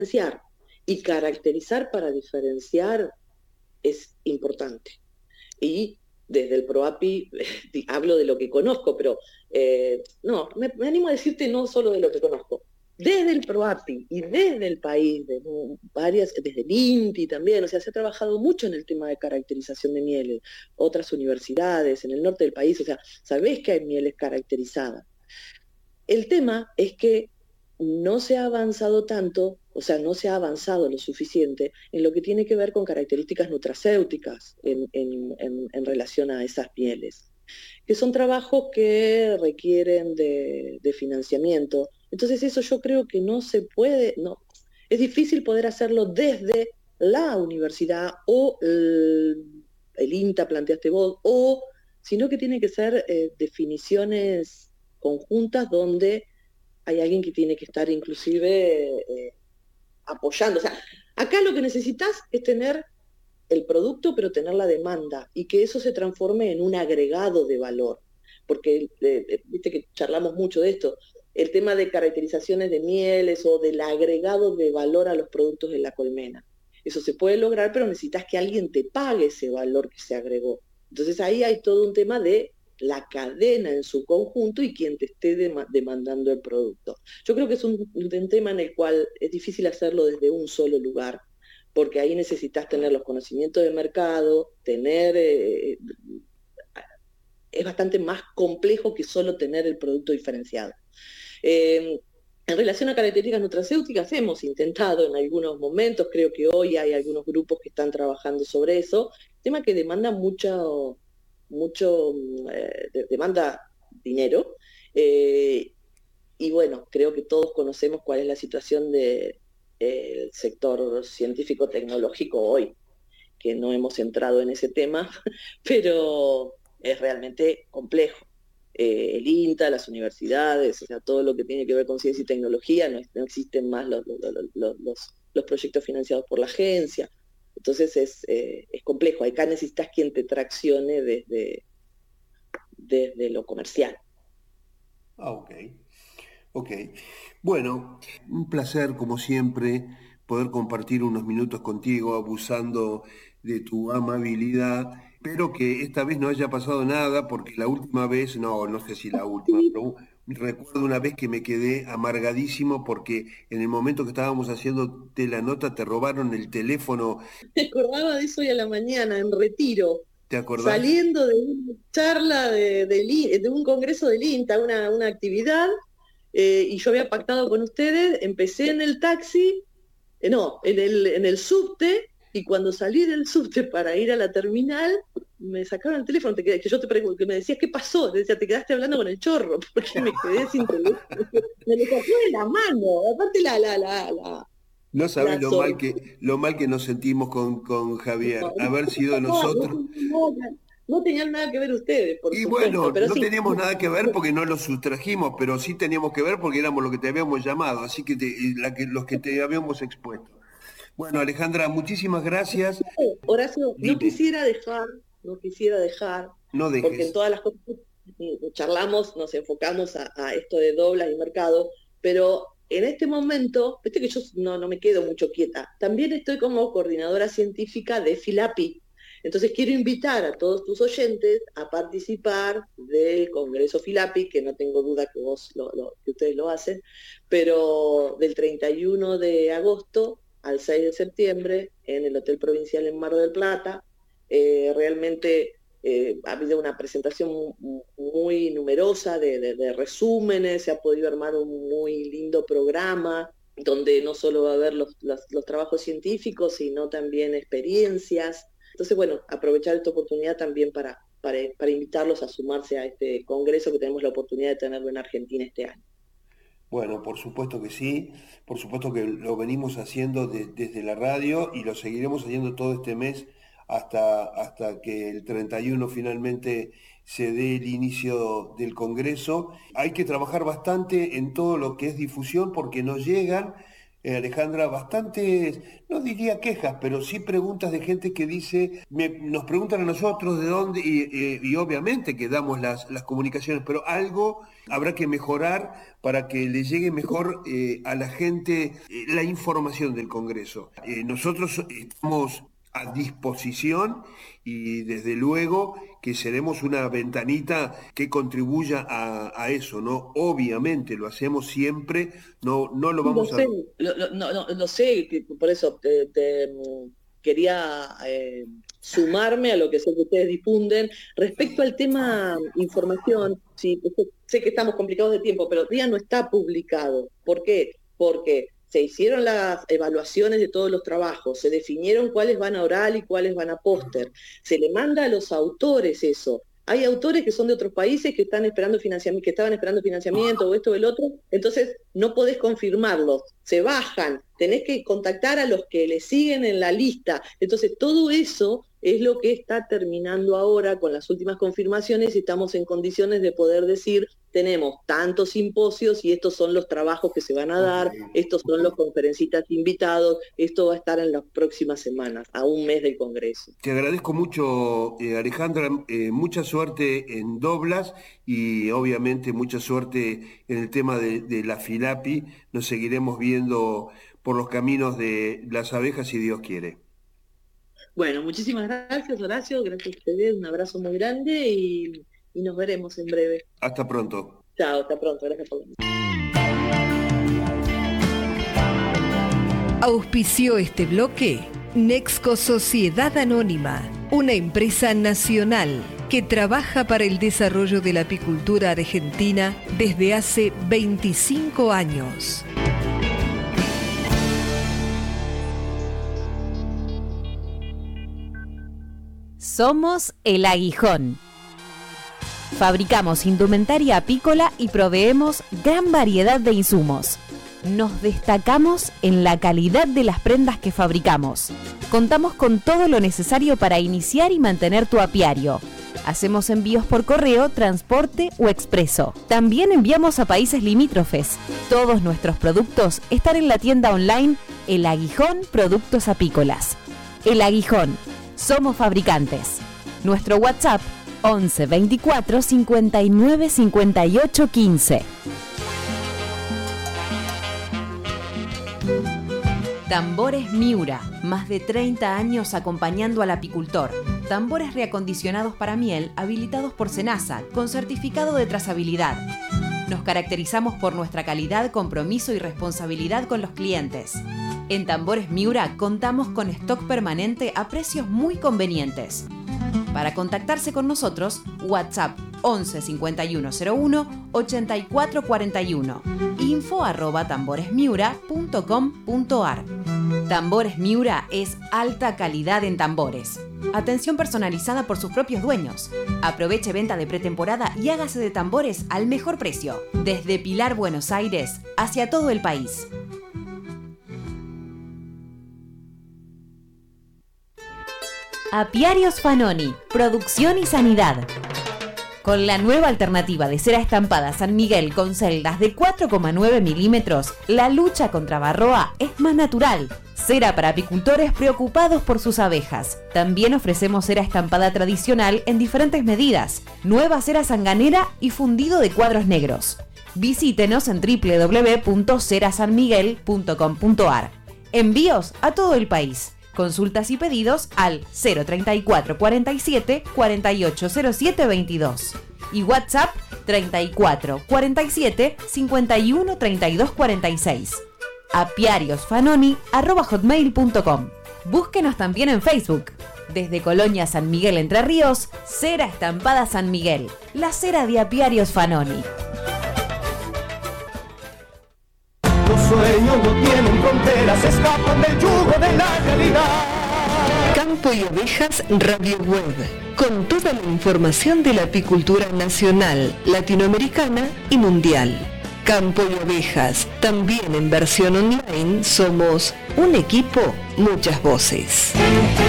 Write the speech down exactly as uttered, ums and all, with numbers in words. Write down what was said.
diferenciar. Y caracterizar para diferenciar es importante. Y desde el PROAPI hablo de lo que conozco, pero eh, no, me, me animo a decirte no solo de lo que conozco. Desde el PROAPI y desde el país, de varias, desde el INTI también, o sea, se ha trabajado mucho en el tema de caracterización de mieles, otras universidades en el norte del país, o sea, sabés que hay mieles caracterizadas. El tema es que no se ha avanzado tanto, o sea, no se ha avanzado lo suficiente en lo que tiene que ver con características nutracéuticas en, en, en, en relación a esas mieles, que son trabajos que requieren de, de financiamiento. Entonces eso yo creo que no se puede, no, es difícil poder hacerlo desde la universidad o el, el INTA, planteaste vos, o sino que tiene que ser eh, definiciones conjuntas donde hay alguien que tiene que estar inclusive eh, apoyando. O sea, acá lo que necesitas es tener el producto, pero tener la demanda y que eso se transforme en un agregado de valor. Porque, eh, eh, viste que charlamos mucho de esto, el tema de caracterizaciones de mieles o del agregado de valor a los productos de la colmena. Eso se puede lograr, pero necesitas que alguien te pague ese valor que se agregó. Entonces ahí hay todo un tema de la cadena en su conjunto y quien te esté dem demandando el producto. Yo creo que es un, un tema en el cual es difícil hacerlo desde un solo lugar, porque ahí necesitas tener los conocimientos de mercado, tener... Eh, es bastante más complejo que solo tener el producto diferenciado. Eh, en relación a características nutracéuticas, hemos intentado en algunos momentos, creo que hoy hay algunos grupos que están trabajando sobre eso, tema que demanda mucho, mucho eh, demanda dinero, eh, y bueno, creo que todos conocemos cuál es la situación del de, sector científico-tecnológico hoy, que no hemos entrado en ese tema, pero es realmente complejo. Eh, el INTA, las universidades, o sea, todo lo que tiene que ver con ciencia y tecnología, no, no existen más los, los, los, los, los proyectos financiados por la agencia. Entonces es, eh, es complejo. Acá necesitas quien te traccione desde, desde lo comercial. Ah, ok. Ok. Bueno, un placer, como siempre, poder compartir unos minutos contigo, abusando de tu amabilidad. Espero que esta vez no haya pasado nada, porque la última vez, no, no sé si la última, Sí, pero recuerdo una vez que me quedé amargadísimo porque en el momento que estábamos haciéndote la nota te robaron el teléfono. me acordaba de eso hoy a la mañana, en retiro, ¿Te acordás? saliendo de una charla de, de, de un congreso del INTA, una, una actividad, eh, y yo había pactado con ustedes, empecé en el taxi, eh, no, en el, en el subte, y cuando salí del subte para ir a la terminal, me sacaron el teléfono, te, que yo te pregunto, que me decías, ¿qué pasó? Te decía, te quedaste hablando con el chorro, porque me quedé sin teléfono. Me lo sacó de la mano, aparte la, la, la, la, No sabés la lo mal sorpresa. que, lo mal que nos sentimos con, con Javier, No, haber sido no, nosotros. no, no tenían nada que ver ustedes, por Y supuesto, bueno, pero no sí. teníamos nada que ver porque no lo sustrajimos, pero sí teníamos que ver porque éramos lo que te habíamos llamado, así que, te- y la que los que te habíamos expuesto. Bueno, Alejandra, muchísimas gracias. Horacio, no Dime, quisiera dejar, no quisiera dejar, no porque en dejes. todas las cosas que charlamos nos enfocamos a, a esto de doblas y mercado, pero en este momento, viste que yo no, no me quedo mucho quieta, también estoy como coordinadora científica de FILAPI. Entonces quiero invitar a todos tus oyentes a participar del Congreso FILAPI, que no tengo duda que vos lo, lo, que ustedes lo hacen, pero del treinta y uno de agosto al seis de septiembre en el Hotel Provincial en Mar del Plata. Eh, realmente eh, ha habido una presentación muy numerosa de, de, de, resúmenes, se ha podido armar un muy lindo programa donde no solo va a haber los, los, los trabajos científicos, sino también experiencias. Entonces, bueno, aprovechar esta oportunidad también para, para, para invitarlos a sumarse a este congreso que tenemos la oportunidad de tenerlo en Argentina este año. Bueno, por supuesto que sí, por supuesto que lo venimos haciendo de- desde la radio y lo seguiremos haciendo todo este mes hasta, hasta que el treinta y uno finalmente se dé el inicio del Congreso. Hay que trabajar bastante en todo lo que es difusión porque nos llegan eh, Alejandra, bastantes, no diría quejas, pero sí preguntas de gente que dice, me- nos preguntan a nosotros de dónde, y, y- y obviamente que damos las, las comunicaciones, pero algo habrá que mejorar para que le llegue mejor eh, a la gente eh, la información del Congreso. Eh, nosotros estamos a disposición y desde luego que seremos una ventanita que contribuya a, a eso, ¿no? Obviamente lo hacemos siempre, no, no lo Sí, lo vamos a... sé, lo, lo- no, no, lo sé, que por eso te, te, mm, quería eh, sumarme a lo que sé que ustedes difunden. Respecto al tema información, sí, pues, sé que estamos complicados de tiempo, pero todavía no está publicado. ¿Por qué? Porque se hicieron las evaluaciones de todos los trabajos, se definieron cuáles van a oral y cuáles van a póster, se le manda a los autores eso. Hay autores que son de otros países que están esperando financiamiento, que estaban esperando financiamiento o esto o el otro, entonces no podés confirmarlos, se bajan, tenés que contactar a los que le siguen en la lista. Entonces todo eso es lo que está terminando ahora con las últimas confirmaciones y estamos en condiciones de poder decir, tenemos tantos simposios y estos son los trabajos que se van a Ok, dar, estos son los conferencistas invitados, esto va a estar en las próximas semanas, a un mes del Congreso. te agradezco mucho, eh, Alejandra, eh, mucha suerte en Doblas y obviamente mucha suerte en el tema de, de la Filapi. Nos seguiremos viendo por los caminos de las abejas si Dios quiere. Bueno, muchísimas gracias, Horacio, gracias a ustedes, un abrazo muy grande y, y nos veremos en breve. Hasta pronto. Chao, hasta pronto, gracias por venir. Auspició este bloque Nexco Sociedad Anónima, una empresa nacional que trabaja para el desarrollo de la apicultura argentina desde hace veinticinco años. Somos El Aguijón. Fabricamos indumentaria apícola y proveemos gran variedad de insumos. Nos destacamos en la calidad de las prendas que fabricamos. Contamos con todo lo necesario para iniciar y mantener tu apiario. Hacemos envíos por correo, transporte o expreso. También enviamos a países limítrofes. Todos nuestros productos están en la tienda online El Aguijón Productos Apícolas. El Aguijón. Somos fabricantes. Nuestro WhatsApp once veinticuatro cincuenta y nueve cincuenta y ocho quince. Tambores Miura, más de treinta años acompañando al apicultor. Tambores reacondicionados para miel, habilitados por SENASA, con certificado de trazabilidad. Nos caracterizamos por nuestra calidad, compromiso y responsabilidad con los clientes. En Tambores Miura contamos con stock permanente a precios muy convenientes. Para contactarse con nosotros, WhatsApp once cincuenta y uno cero uno ochenta y cuatro cuarenta y uno, info arroba tamboresmiura punto com punto ar. Tambores Miura es alta calidad en tambores. Atención personalizada por sus propios dueños. Aproveche venta de pretemporada y hágase de tambores al mejor precio. Desde Pilar, Buenos Aires, hacia todo el país. Apiarios Fanoni, producción y sanidad. Con la nueva alternativa de cera estampada San Miguel con celdas de cuatro coma nueve milímetros, la lucha contra varroa es más natural. Cera para apicultores preocupados por sus abejas. También ofrecemos cera estampada tradicional en diferentes medidas, nueva cera sanganera y fundido de cuadros negros. Visítenos en doble u doble u doble u punto cera san miguel punto com punto ar. Envíos a todo el país. Consultas y pedidos al cero treinta y cuatro cuarenta y siete cuarenta y ocho cero siete veintidós y WhatsApp treinta y cuatro cuarenta y siete cincuenta y uno treinta y dos cuarenta y seis. apiariosfanoni arroba hotmail punto com. Búsquenos también en Facebook. Desde Colonia San Miguel Entre Ríos, Cera Estampada San Miguel, la cera de Apiarios Fanoni. Los sueños no tienen fronteras, escapan del yugo de la realidad. Campo y Ovejas Radio Web, con toda la información de la apicultura nacional, latinoamericana y mundial. Campo y Ovejas, también en versión online, somos un equipo, muchas voces.